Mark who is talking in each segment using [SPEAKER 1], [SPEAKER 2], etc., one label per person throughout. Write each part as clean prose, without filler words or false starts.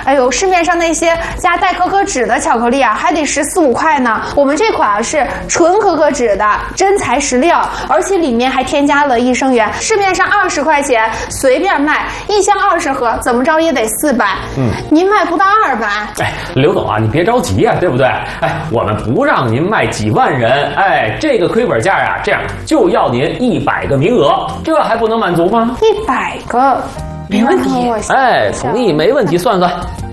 [SPEAKER 1] 哎呦，市面上那些加代可可脂的巧克力啊，还得14、15块呢。我们这款啊是纯可可脂的，真材实料，而且里面还添加了益生元。市面上20块钱随便卖，一箱20盒，怎么着也得400。您卖不到200。
[SPEAKER 2] 哎，刘总啊，你别着急呀，对不对？哎，我们不让您卖几万人，哎，这个亏本价啊，这样就要您100个名额，这还不能满足吗
[SPEAKER 1] ？100个，
[SPEAKER 2] 没问题。哎，同意，没问题，算算。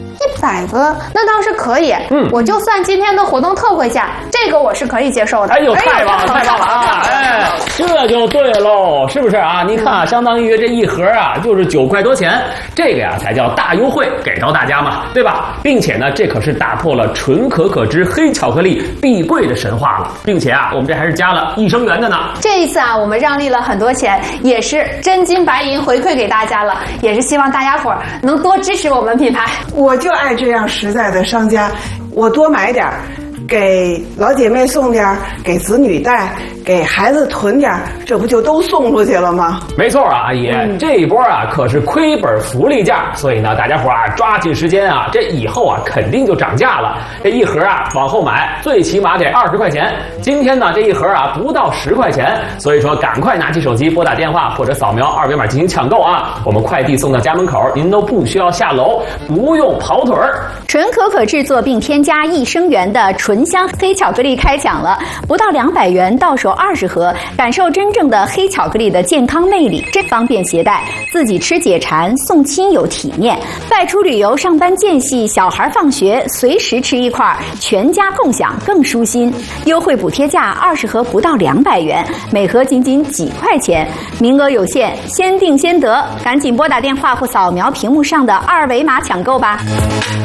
[SPEAKER 1] 100个，那倒是可以。我就算今天的活动特惠价，这个我是可以接受的。
[SPEAKER 2] 哎呦，太棒了，太棒了啊！哎，这就对喽，是不是啊？您看啊，相当于这一盒啊，就是9块多钱，这个呀才叫大优惠给到大家嘛，对吧？并且呢，这可是打破了纯可可脂黑巧克力必贵的神话了，并且啊，我们这还是加了益生元的呢。
[SPEAKER 1] 这一次啊，我们让利了很多钱，也是真金白银回馈给大家了，也是希望大家伙儿能多支持我们品牌。
[SPEAKER 3] 我就爱这样实在的商家，我多买点，给老姐妹送点，给子女带，给孩子囤点，这不就都送出去了吗？
[SPEAKER 2] 没错啊，阿姨，这一波啊可是亏本福利价，所以呢，大家伙啊抓紧时间啊，这以后啊肯定就涨价了。这一盒啊往后买，最起码得20块钱。今天呢这一盒啊不到10块钱，所以说赶快拿起手机拨打电话或者扫描2维码进行抢购啊！我们快递送到家门口，您都不需要下楼，不用跑腿儿。
[SPEAKER 4] 纯可可制作并添加益生元的纯香黑巧克力开抢了，不到200元到手20盒，感受真正的黑巧克力的健康魅力，真方便携带，自己吃解馋，送亲友体面。外出旅游、上班间隙、小孩放学，随时吃一块，全家共享更舒心。优惠补贴价20盒不到200元，每盒仅几块钱，名额有限，先订先得，赶紧拨打电话或扫描屏幕上的2维码抢购吧。